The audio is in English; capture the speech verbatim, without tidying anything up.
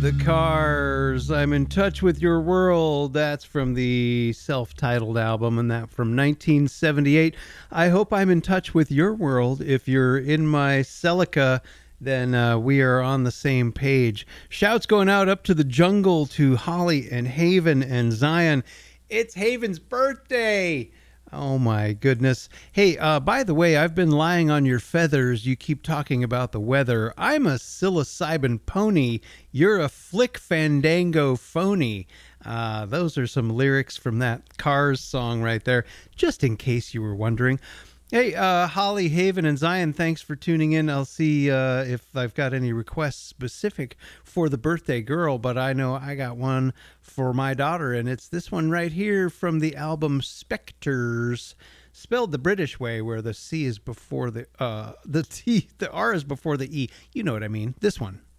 The Cars, I'm in touch with your world. That's from the self-titled album, and that from nineteen seventy-eight. I hope I'm in touch with your world. If you're in my Celica, then uh, we are on the same page. Shouts going out up to the jungle to Holly and Haven and Zion. It's Haven's birthday. Oh my goodness. Hey, uh, by the way, I've been lying on your feathers. You keep talking about the weather. I'm a psilocybin pony. You're a flick fandango phony. Uh, those are some lyrics from that Cars song right there, just in case you were wondering. Hey, uh, Holly, Haven, and Zion, thanks for tuning in. I'll see uh, if I've got any requests specific for the birthday girl, but I know I got one for my daughter, and it's this one right here from the album Spectres, spelled the British way, where the C is before the, uh, the T, the R is before the E. You know what I mean. This one.